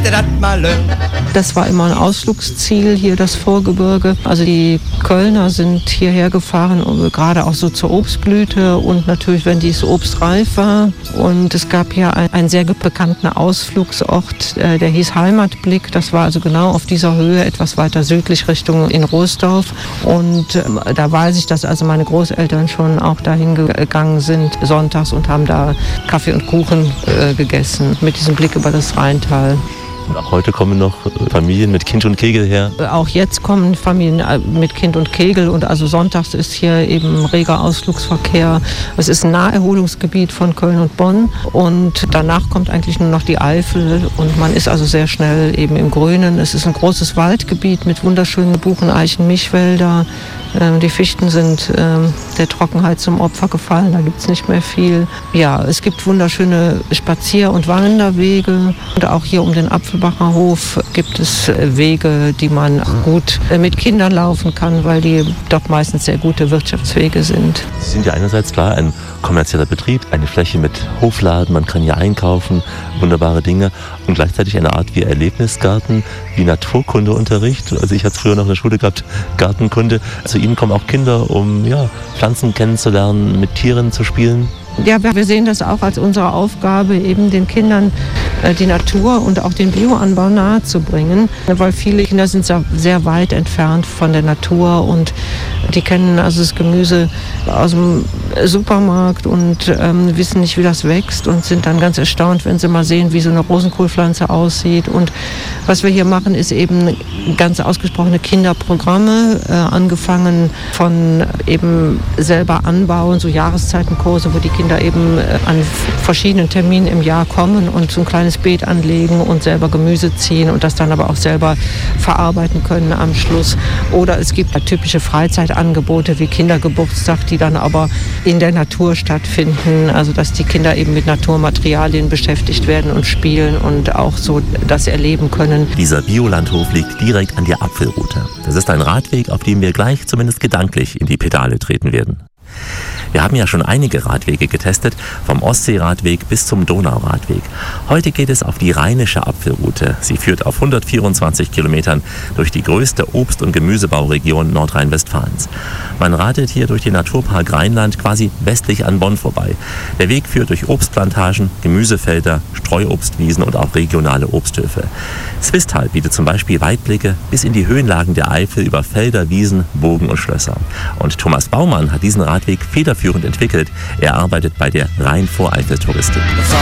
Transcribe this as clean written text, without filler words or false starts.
Das war immer ein Ausflugsziel hier, das Vorgebirge. Also die Kölner sind hierher gefahren, gerade auch so zur Obstblüte und natürlich, wenn dieses Obst reif war. Und es gab hier einen sehr bekannten Ausflugsort, der hieß Heimatblick. Das war also genau auf dieser Höhe, etwas weiter südlich Richtung in Roßdorf. Und da weiß ich, dass also meine Großeltern schon auch dahin gegangen sind, sonntags, und haben da Kaffee und Kuchen gegessen, mit diesem Blick über das Rheintal. Und auch heute kommen noch Familien mit Kind und Kegel her? Auch jetzt kommen Familien mit Kind und Kegel, und also sonntags ist hier eben reger Ausflugsverkehr. Es ist ein Naherholungsgebiet von Köln und Bonn, und danach kommt eigentlich nur noch die Eifel, und man ist also sehr schnell eben im Grünen. Es ist ein großes Waldgebiet mit wunderschönen Buchen, Eichen, Mischwälder. Die Fichten sind der Trockenheit zum Opfer gefallen, da gibt es nicht mehr viel. Ja, es gibt wunderschöne Spazier- und Wanderwege, und auch hier um den Apfelbacher Hof gibt es Wege, die man gut mit Kindern laufen kann, weil die dort meistens sehr gute Wirtschaftswege sind. Sie sind ja einerseits klar ein kommerzieller Betrieb, eine Fläche mit Hofladen, man kann hier einkaufen, wunderbare Dinge, und gleichzeitig eine Art wie Erlebnisgarten, wie Naturkundeunterricht. Also ich hatte es früher noch in der Schule gehabt, Gartenkunde. Zu Ihnen kommen auch Kinder, um Pflanzen kennenzulernen, mit Tieren zu spielen. Ja, wir sehen das auch als unsere Aufgabe, eben den Kindern die Natur und auch den Bioanbau nahezubringen, weil viele Kinder sind sehr weit entfernt von der Natur, und die kennen also das Gemüse aus dem Supermarkt und wissen nicht, wie das wächst, und sind dann ganz erstaunt, wenn sie mal sehen, wie so eine Rosenkohlpflanze aussieht. Und was wir hier machen, ist eben ganz ausgesprochene Kinderprogramme, angefangen von eben selber anbauen, so Jahreszeitenkurse, wo die Kinder eben an verschiedenen Terminen im Jahr kommen und so ein kleines Beet anlegen und selber Gemüse ziehen und das dann aber auch selber verarbeiten können am Schluss. Oder es gibt typische Freizeitangebote wie Kindergeburtstag, die dann aber in der Natur stattfinden, also dass die Kinder eben mit Naturmaterialien beschäftigt werden und spielen und auch so das erleben können. Dieser Biolandhof liegt direkt an der Apfelroute. Das ist ein Radweg, auf dem wir gleich zumindest gedanklich in die Pedale treten werden. Wir haben ja schon einige Radwege getestet, vom Ostseeradweg bis zum Donauradweg. Heute geht es auf die Rheinische Apfelroute. Sie führt auf 124 Kilometern durch die größte Obst- und Gemüsebauregion Nordrhein-Westfalens. Man radelt hier durch den Naturpark Rheinland quasi westlich an Bonn vorbei. Der Weg führt durch Obstplantagen, Gemüsefelder, Streuobstwiesen und auch regionale Obsthöfe. Swisttal bietet zum Beispiel Weitblicke bis in die Höhenlagen der Eifel über Felder, Wiesen, Burgen und Schlösser. Und Thomas Baumann hat diesen Radweg federführend entwickelt. Er arbeitet bei der Rhein-Voreifel-Touristik.